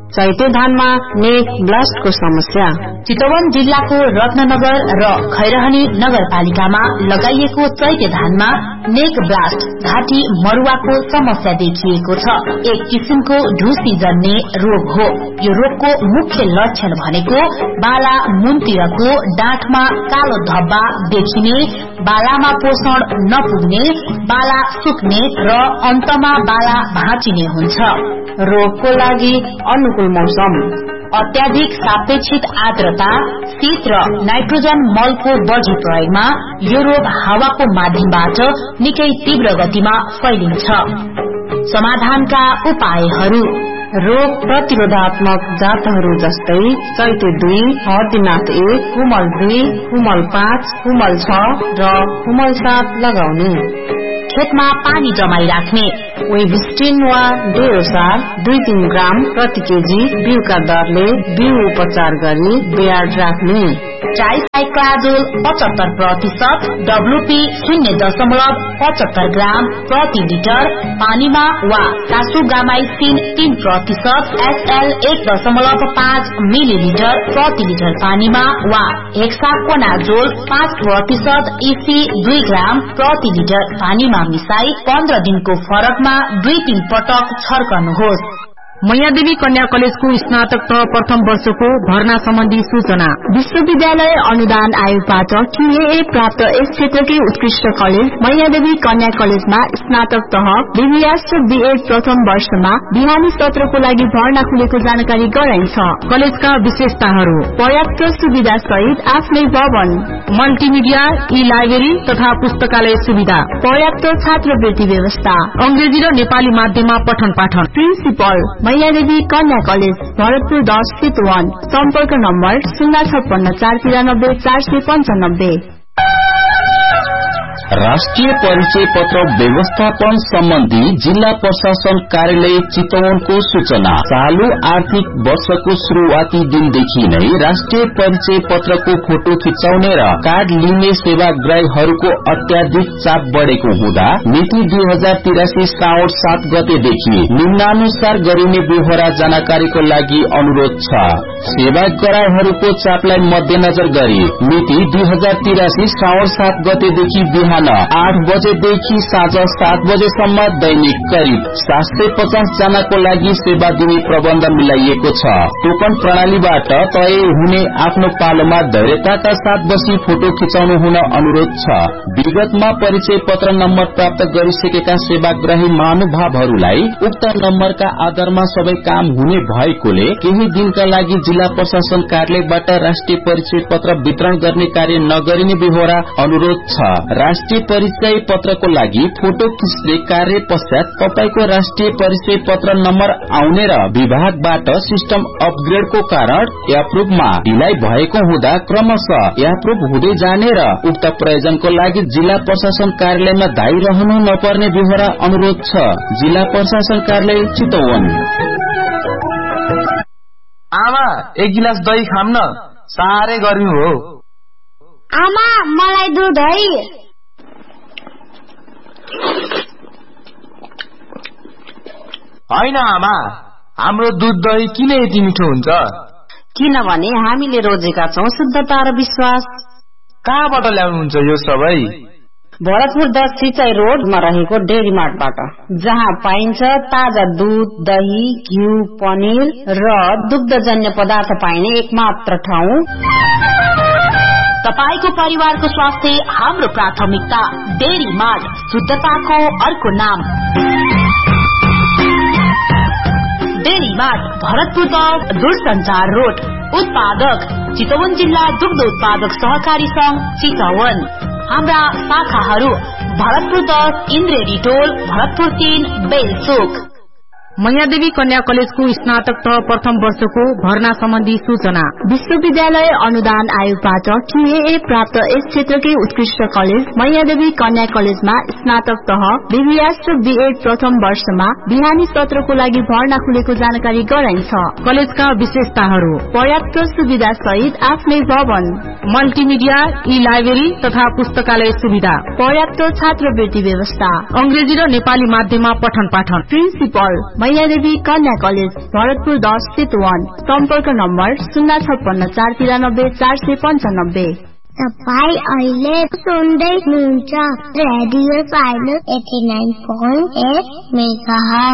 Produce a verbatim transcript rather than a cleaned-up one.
चैते धानमा नेक ब्लास्टको समस्या। चितवन जिल्लाको रत्ननगर र खैरहनी नगरपालिकामा लगाइएको चैते धानमा नेक ब्लास्ट घाँटी मरुवाको समस्या देखिएको छ। एक किसिमको ढुसी जन्ने रोग हो। यो रोगको मुख्य लक्षण भनेको बाला मुनतिरको डाँठमा कालो धब्बा देखिने, बालामा पोषण नपुग्ने, बाला सुक्ने र अन्तमा बाला भाँचिने हुन्छ। रोगको लागि अनुकूल मौसम, अत्याधिक सापेक्षित आर्द्रता, शीत र नाइट्रोजन मलको बढ़ी प्रयोगमा यो रोग हावाको माध्यमबाट निकै तीव्र गतिमा फैलिन्छ। समाधानका उपायहरू: रोग प्रतिरोधात्मक जातहरू जस्तै चैते दुई, हर्दीनाथ एक, कुमल दुई, कुमल पाँच, कुमल छ र कुमल सात लगाउने। खेतमा पानी जमाई राख्ने, वेबिस्टिन वा डेरोसार दुई तीन ग्राम प्रति केजी बिउका दरले बिउ उपचार गरी ब्याड राख्ने। ट्राइसाइक्लाजोल पचहत्तर प्रतिशत, डब्लुपी शून्य दशमलव पचहत्तर ग्राम प्रति लिटर पानीमा वा कासुगामाइसिन तीन प्रतिशत, एसएल एक दशमलव पाँच मिलिलिटर प्रति लिटर पानीमा वा हेक्साकोनाजोल पाँच प्रतिशत, इसी दुई ग्राम प्रति लिटर पानीमा मिसाई पन्ध्र दिनको फरकमा दुई तीन पटक छर्कनुहोस्। मैयादेवी कन्या कलेजको स्नातक तह प्रथम वर्षको भर्ना सम्बन्धी सूचना। विश्वविद्यालय अनुदान आयोगबाट टीएए प्राप्त यस क्षेत्रकै उत्कृष्ट कलेज मैयादेवी कन्या कलेजमा स्नातक तह बीबीएस र बीएड प्रथम वर्षमा बिहानी सत्रको लागि भर्ना खुलेको जानकारी गराइन्छ। कलेजका विशेषताहरू: पर्याप्त सुविधा सहित आफ्नै भवन, मल्टिमिडिया, ई लाइब्रेरी तथा पुस्तकालय सुविधा, पर्याप्त छात्रवृत्ति व्यवस्था, अंग्रेजी र नेपाली माध्यममा पठन पाठन। प्रिन्सिपल मैयादेवी कन्या कलेज, भरतपुर दस, चितवन। सम्पर्क नम्बर शून्य छप्पन्न चार तिरानब्बे चार सय पञ्चानब्बे। राष्ट्रिय परिचय पत्र व्यवस्थापन सम्बन्धी जिल्ला प्रशासन कार्यालय चितवनको सूचना। चालू आर्थिक वर्षको शुरूआती दिनदेखि नै राष्ट्रिय परिचय पत्रको फोटो खिचाउने र कार्ड लिने सेवाग्राहीहरूको अत्याधिक चाप बढ़ेको हुँदा मिति दुई हजार तिरासी श्रावण सात गतेदेखि निम्नानुसार गरिने बेहोरा जानकारीको लागि अनुरोध छ। सेवाग्राहीहरूको चापलाई मध्यनजर गरी मिति दुई हजार तिरासी श्रावण सात गतेदेखि बिहान आठ बजेदेखि साँझ सात बजेसम्म दैनिक करिब सात सय पचास जनाको लागि सेवा दिने प्रबन्ध मिलाइएको छ। टोकन प्रणालीबाट तय हुने आफ्नो पालोमा धैर्यताका साथ बसी फोटो खिचाउनु हुन अनुरोध छ। विगतमा परिचय पत्र नम्बर प्राप्त गरिसकेका सेवाग्राही महानुभावहरूलाई उक्त नम्बरका आधारमा सबै काम हुने भएकोले केही दिनका लागि जिल्ला प्रशासन कार्यालयबाट राष्ट्रिय परिचय पत्र वितरण गर्ने कार्य नगरिने बेहोरा अनुरोध छ। राष्ट्रिय परिचय पत्रको लागि फोटो खिच्ने कार्य पश्चात तपाईको राष्ट्रिय परिचय पत्र नम्बर आउने र विभागबाट सिस्टम अपग्रेडको कारण एप्रुभमा ढिलाइ भएको हुँदा क्रमशः एप्रुभ हुँदै जाने र उक्त प्रयोजनको लागि जिल्ला प्रशासन कार्यालयमा धाई रहनु नपर्ने बेहोरा अनुरोध छ। जिल्ला प्रशासन कार्यालय चितवन। आमा एक गिलास दही खाम न, साह्रै गर्मी हो। आमा मलाई दूध है। होइन आमा, हाम्रो दूध दही किन यति मिठो हुन्छ? किनभने हामीले रोजेका छौं शुद्धता र विश्वास। कहाँबाट ल्याउनुहुन्छ यो सबै? भरतपुर दस सिंचाई रोडमा रहेको डेरी मार्टबाट, जहाँ पाइन्छ ताजा दूध, दही, घिउ, पनिर र दुग्धजन्य पदार्थ पाइने एकमात्र ठाउँ। तपाईको परिवारको स्वास्थ्य हाम्रो प्राथमिकता। डेरी मार्ट, शुद्धताको अर्को नाम। डेरी मार्ट, भरतपुर दस, दूरसञ्चार रोड। उत्पादक चितवन जिल्ला दुग्ध उत्पादक सहकारी संघ चितवन। हाम्रा शाखाहरू भरतपुर दस, इन्द्रेडी टोल, भरतपुर तीन, बेलचोक। मैयादेवी कन्या कलेजको स्नातक तह प्रथम वर्षको भर्ना सम्बन्धी सूचना। विश्वविद्यालय अनुदान आयोगबाट टीएए प्राप्त यस क्षेत्रकै उत्कृष्ट कलेज मैयादेवी कन्या कलेजमा स्नातक तह बीबीएस र बीएड प्रथम वर्षमा बिहानी सत्रको लागि भर्ना खुलेको जानकारी गराइन्छ। कलेजका विशेषताहरू: पर्याप्त सुविधा सहित आफ्नै भवन, मल्टिमिडिया, ई लाइब्रेरी तथा पुस्तकालय सुविधा, पर्याप्त छात्रवृत्ति व्यवस्था, अंग्रेजी र नेपाली माध्यममा पठन पाठन। प्रिन्सिपल मैयादेवी कन्या कलेज भरतपुर दस चितवन। सम्पर्क नम्बर शून्य छप्पन्न चार तिरानब्बे चार सय पन्चानब्बे। तपाईँ अहिले सुन्दै हुनुहुन्छ radio silence eighty nine point at megahertz.